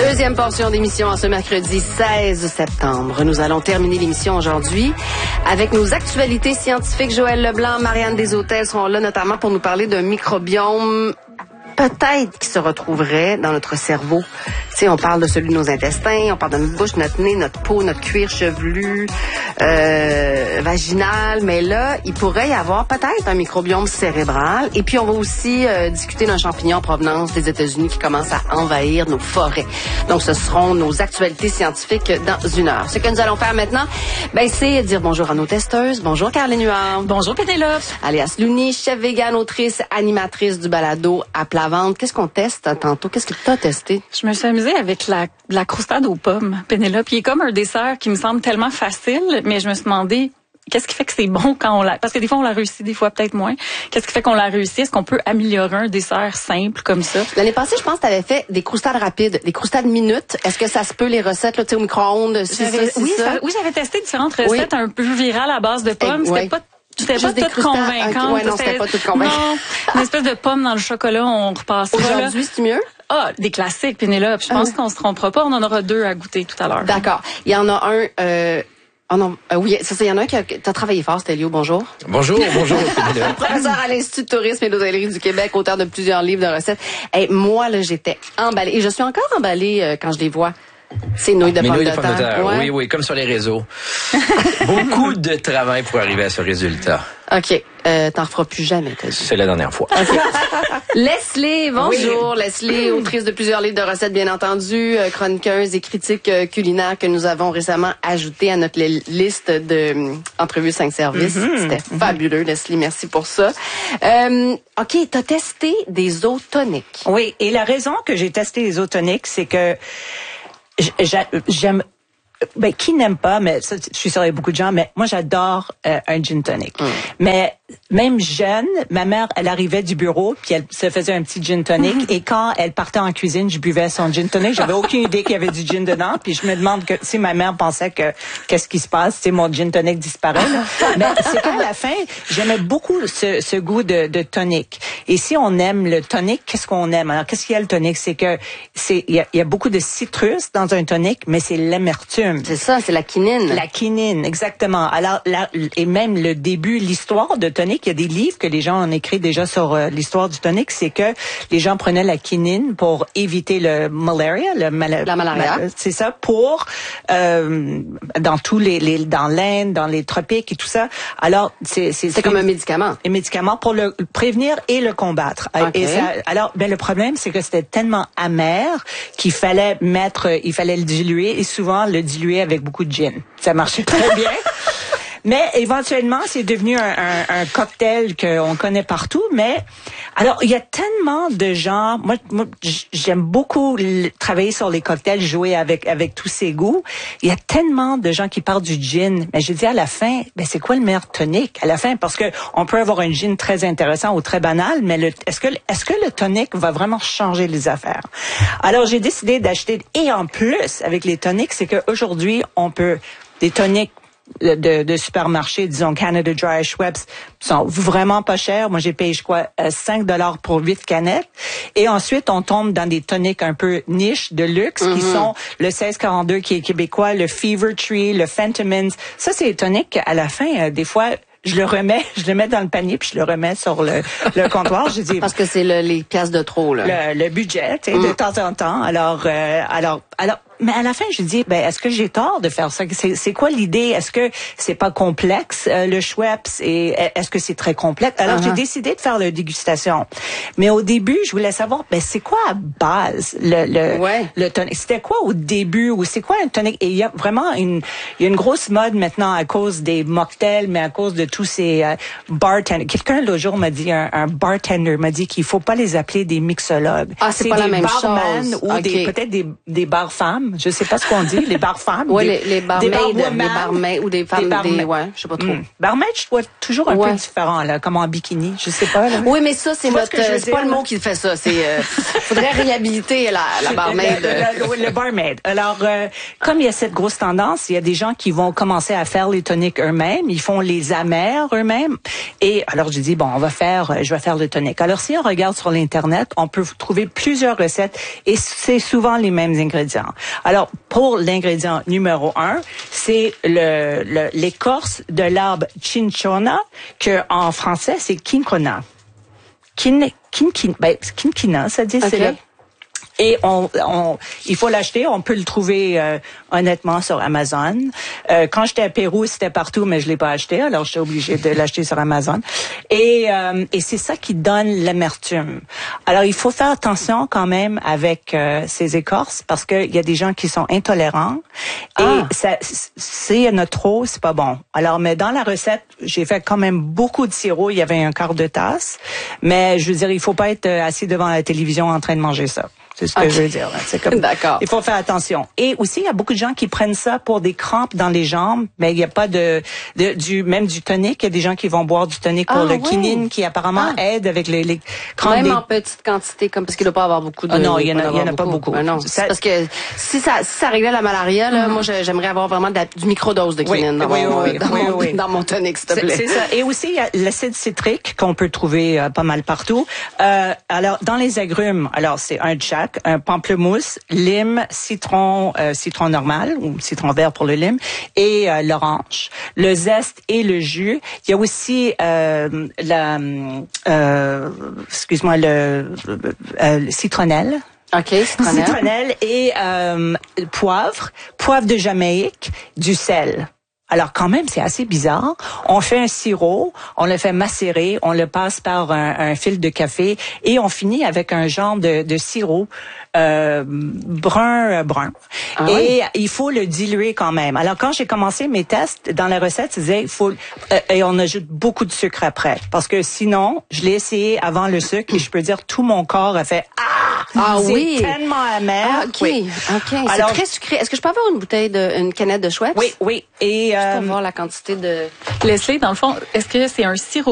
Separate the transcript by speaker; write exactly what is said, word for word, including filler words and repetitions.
Speaker 1: Deuxième portion d'émission en ce mercredi seize septembre. Nous allons terminer l'émission aujourd'hui avec nos actualités scientifiques. Joël Leblanc, Marianne Deshôtels seront là notamment pour nous parler d'un microbiome peut-être qui se retrouverait dans notre cerveau. Tu sais, on parle de celui de nos intestins, on parle de notre bouche, notre nez, notre peau, notre cuir chevelu, euh, vaginal, mais là, il pourrait y avoir peut-être un microbiome cérébral. Et puis, on va aussi euh, discuter d'un champignon en provenance des États-Unis qui commence à envahir nos forêts. Donc, ce seront nos actualités scientifiques dans une heure. Ce que nous allons faire maintenant, ben, c'est dire bonjour à nos testeuses. Bonjour, Caroline Huard.
Speaker 2: Bonjour, Pénélope.
Speaker 1: Alias Louni, chef vegan, autrice, animatrice du balado à plat ventre. Qu'est-ce qu'on teste tantôt? Qu'est-ce que tu as testé?
Speaker 2: Je me suis amusée avec la, la croustade aux pommes, Pénélope. Il est comme un dessert qui me semble tellement facile, mais je me suis demandé qu'est-ce qui fait que c'est bon quand on l'a... Parce que des fois, on l'a réussi, des fois, peut-être moins. Qu'est-ce qui fait qu'on l'a réussi? Est-ce qu'on peut améliorer un dessert simple comme ça?
Speaker 1: L'année passée, je pense que tu avais fait des croustades rapides, des croustades minutes. Est-ce que ça se peut, les recettes, là, tu sais, au micro-ondes? Si
Speaker 2: J'avais,
Speaker 1: ça,
Speaker 2: oui,
Speaker 1: ça?
Speaker 2: ça, oui, j'avais testé différentes recettes oui. un peu virales à base de pommes.
Speaker 1: Et,
Speaker 2: C'était
Speaker 1: oui.
Speaker 2: pas C'était
Speaker 1: Juste
Speaker 2: pas tout convaincant.
Speaker 1: Ouais, non, c'était pas tout convaincant.
Speaker 2: Non, une espèce de pomme dans le chocolat, on repassera.
Speaker 1: Aujourd'hui, c'est mieux?
Speaker 2: Ah, des classiques, Pénélope. Je pense ah. qu'on se trompera pas. On en aura deux à goûter tout à l'heure.
Speaker 1: D'accord. Il y en a un... Euh... Oh non, euh, oui, c'est ça, il y en a un qui a, t'as travaillé fort, Stélio, bonjour.
Speaker 3: Bonjour, bonjour.
Speaker 1: Professeur à l'Institut de tourisme et d'hôtellerie du Québec, auteur de plusieurs livres de recettes. Hey, moi, là, j'étais emballée. Et je suis encore emballée euh, quand je les vois. C'est nouilles de pommes de, de terre.
Speaker 3: Ouais. Oui, oui, comme sur les réseaux. Beaucoup de travail pour arriver à ce résultat.
Speaker 1: OK. Euh, t'en referas plus jamais, t'as dit.
Speaker 3: C'est la dernière fois.
Speaker 1: Okay. Leslie, bonjour. Oui. Leslie, autrice de plusieurs livres de recettes, bien entendu, euh, chroniqueuse et critique euh, culinaire que nous avons récemment ajouté à notre liste de euh, entrevues cinq services. Mm-hmm. C'était mm-hmm. fabuleux, Leslie. Merci pour ça. Euh, OK, t'as testé des eaux toniques.
Speaker 4: Oui, et la raison que j'ai testé les eaux toniques, c'est que j'aime... Ben, qui n'aime pas, mais ça, je suis sûre, il y a beaucoup de gens, mais moi, j'adore euh, un gin tonic. Mm. Mais même jeune, ma mère, elle arrivait du bureau, puis elle se faisait un petit gin tonic, mm-hmm. et quand elle partait en cuisine, je buvais son gin tonic. J'avais aucune idée qu'il y avait du gin dedans, puis je me demande que si ma mère pensait que qu'est-ce qui se passe, si mon gin tonic disparaît. Là. Mais c'est qu'à la fin, j'aimais beaucoup ce, ce goût de, de tonic. Et si on aime le tonic, qu'est-ce qu'on aime? Alors, qu'est-ce qu'il y a le tonic? C'est que c'est il y a, il y a beaucoup de citrus dans un tonic, mais c'est l'amertume.
Speaker 1: C'est ça, c'est la quinine.
Speaker 4: La quinine, exactement. Alors, là, et même le début, l'histoire de tonic, il y a des livres que les gens ont écrit déjà sur euh, l'histoire du tonic, c'est que les gens prenaient la quinine pour éviter le malaria, le mala-
Speaker 1: la malaria.
Speaker 4: Ma- c'est ça, pour euh, dans tous les, les dans l'Inde, dans les tropiques et tout ça. Alors, c'est c'est,
Speaker 1: c'est comme un médicament.
Speaker 4: Un médicament pour le prévenir et le combattre.
Speaker 1: Okay.
Speaker 4: Et ça, alors, ben le problème, c'est que c'était tellement amer qu'il fallait mettre, il fallait le diluer et souvent le diluer avec beaucoup de gin. Ça marchait très bien. Mais éventuellement, c'est devenu un, un, un cocktail qu'on connaît partout. Mais alors, il y a tellement de gens. Moi, moi j'aime beaucoup le, travailler sur les cocktails, jouer avec avec tous ces goûts. Il y a tellement de gens qui parlent du gin. Mais je dis à la fin, ben c'est quoi le meilleur tonic à la fin? Parce que on peut avoir un gin très intéressant ou très banal, mais le, est-ce que est-ce que le tonic va vraiment changer les affaires? Alors, j'ai décidé d'acheter. Et en plus, avec les tonics, c'est qu'aujourd'hui, on peut des tonics de, de supermarché, disons Canada Dry, Schweppes, sont vraiment pas chers. Moi, j'ai payé, je crois, cinq dollars pour huit canettes. Et ensuite, on tombe dans des toniques un peu niche, de luxe, mm-hmm. qui sont le seize quarante-deux qui est québécois, le Fever Tree, le Fentimans. Ça, c'est des toniques à la fin, euh, des fois, je le remets, je le mets dans le panier puis je le remets sur le, le comptoir. Je dis
Speaker 1: parce que c'est le, les pièces de trop là.
Speaker 4: Le, le budget, tu sais, mm. de temps en temps. Alors, euh, alors, alors. Mais à la fin, je dis, ben, est-ce que j'ai tort de faire ça? C'est, c'est quoi l'idée? Est-ce que c'est pas complexe, euh, le Schweppes? Et est-ce que c'est très complexe? Alors, uh-huh. j'ai décidé de faire la dégustation. Mais au début, je voulais savoir, ben, c'est quoi à base, le, le,
Speaker 1: ouais.
Speaker 4: le tonic? C'était quoi au début? Ou c'est quoi un tonic? Et il y a vraiment une, il y a une grosse mode maintenant à cause des mocktails, mais à cause de tous ces euh, bartenders. Quelqu'un l'autre jour m'a dit, un, un bartender m'a dit qu'il faut pas les appeler des mixologues.
Speaker 1: Ah, c'est, c'est
Speaker 4: pas
Speaker 1: des
Speaker 4: la même
Speaker 1: barman
Speaker 4: chose. Ou
Speaker 1: okay.
Speaker 4: des, peut-être des, des bar-femmes. femmes, je sais pas ce qu'on dit, les bar femmes.
Speaker 1: Oui,
Speaker 4: des,
Speaker 1: les, les barmaids,
Speaker 4: des bar
Speaker 1: les
Speaker 4: women,
Speaker 1: barmaids ou des femmes,
Speaker 4: des,
Speaker 1: des, ouais, je sais pas trop.
Speaker 4: Mm. Barmaid, je trouve toujours un
Speaker 1: Ouais.
Speaker 4: peu différent, là, comme en bikini, je sais pas. Là.
Speaker 1: Oui, mais ça, c'est
Speaker 4: Tu vois
Speaker 1: notre,
Speaker 4: ce que je veux
Speaker 1: c'est pas
Speaker 4: dire,
Speaker 1: le
Speaker 4: là?
Speaker 1: mot qui fait ça. C'est, euh, faudrait réhabiliter la, la barmaid.
Speaker 4: Le, le, le, le barmaid. Alors, euh, comme il y a cette grosse tendance, il y a des gens qui vont commencer à faire les toniques eux-mêmes. Ils font les amers eux-mêmes. Et alors, je dis, bon, on va faire, je vais faire le tonique. Alors, si on regarde sur l'Internet, on peut trouver plusieurs recettes et c'est souvent les mêmes ingrédients. Alors, pour l'ingrédient numéro un, c'est le, le, l'écorce de l'arbre cinchona, que en français, c'est quinquina. Quin, quinquina, ben, quinquina, ça dit,
Speaker 1: Okay.
Speaker 4: c'est le... Et on, on, il faut l'acheter. On peut le trouver euh, honnêtement sur Amazon. Euh, quand j'étais à Pérou, c'était partout, mais je l'ai pas acheté. Alors j'étais obligée de l'acheter sur Amazon. Et, euh, et c'est ça qui donne l'amertume. Alors il faut faire attention quand même avec euh, ces écorces parce qu'il y a des gens qui sont intolérants. Et
Speaker 1: Ah.
Speaker 4: ça, s'il y en a trop, c'est pas bon. Alors mais dans la recette, j'ai fait quand même beaucoup de sirop. Il y avait un quart de tasse. Mais je veux dire, il faut pas être assis devant la télévision en train de manger ça. C'est ce que
Speaker 1: Okay.
Speaker 4: je veux dire. Là. C'est comme,
Speaker 1: D'accord.
Speaker 4: il faut faire attention. Et aussi, il y a beaucoup de gens qui prennent ça pour des crampes dans les jambes, mais il n'y a pas de, de du même du tonique. Il y a des gens qui vont boire du tonique pour
Speaker 1: Ah,
Speaker 4: le
Speaker 1: ouais.
Speaker 4: quinine qui apparemment
Speaker 1: Ah.
Speaker 4: aide avec les, les crampes.
Speaker 1: Même
Speaker 4: des...
Speaker 1: en petite quantité, comme parce qu'il ne doit pas avoir beaucoup de.
Speaker 4: Ah non, il y en a-
Speaker 1: doit
Speaker 4: il y en a
Speaker 1: avoir
Speaker 4: pas beaucoup.
Speaker 1: Ben non,
Speaker 4: Ça-
Speaker 1: c'est parce que si ça, si ça réglait la malaria, là, moi, je- j'aimerais avoir vraiment de la- du microdose de
Speaker 4: Oui,
Speaker 1: quinine dans,
Speaker 4: oui,
Speaker 1: mon,
Speaker 4: oui,
Speaker 1: dans,
Speaker 4: oui,
Speaker 1: mon,
Speaker 4: oui.
Speaker 1: dans mon tonic, s'il te
Speaker 4: C'est
Speaker 1: plaît.
Speaker 4: c'est ça. Et aussi, il y a l'acide citrique qu'on peut trouver euh, pas mal partout. Euh, alors, dans les agrumes, alors c'est un de chaque, un pamplemousse, lime, citron, euh, citron normal ou citron vert pour le lime, et euh, l'orange, le zeste et le jus. Il y a aussi euh, la, euh, excuse-moi, le, euh, le citronnelle.
Speaker 1: OK, citronnelle.
Speaker 4: Citronnelle et euh, poivre, poivre de Jamaïque, du sel. Alors quand même, c'est assez bizarre. On fait un sirop, on le fait macérer, on le passe par un, un fil de café et on finit avec un genre de, de sirop euh, brun euh, brun.
Speaker 1: Ah
Speaker 4: et
Speaker 1: oui?
Speaker 4: il faut le diluer quand même. Alors quand j'ai commencé mes tests dans la recette, ça disait il faut euh, et on ajoute beaucoup de sucre après parce que sinon, je l'ai essayé avant le sucre et je peux dire tout mon corps a fait ah,
Speaker 1: Ah
Speaker 4: c'est
Speaker 1: oui.
Speaker 4: tellement amer.
Speaker 1: Ah, OK.
Speaker 4: Oui.
Speaker 1: OK. C'est
Speaker 4: Alors-
Speaker 1: très sucré. Est-ce que je peux avoir une bouteille de, une canette de Schweppes?
Speaker 4: Oui, oui. Et
Speaker 1: Juste
Speaker 4: euh,
Speaker 1: pour voir la quantité de.
Speaker 2: Leslie, dans le fond, est-ce que c'est un sirop